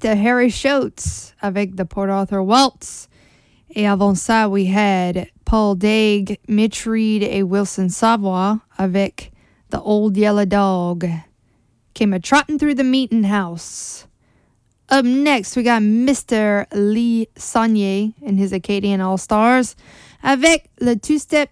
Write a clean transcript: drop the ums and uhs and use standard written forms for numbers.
Mr. Harry Schultz avec The Port Arthur Waltz. Et avant ça, we had Paul Daig, Mitch Reed et Wilson Savoy avec The Old Yellow Dog. Came a-trotting through the meeting house. Up next, we got Mr. Lee Saunier and his Acadian All-Stars avec le two-step